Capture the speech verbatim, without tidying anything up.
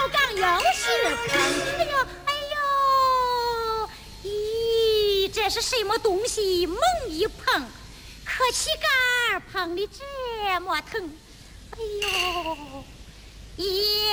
刚又是碰，哎呦哎呦，咦，这是什么东西？猛一碰，可气杆碰的这么疼，哎呦，咦。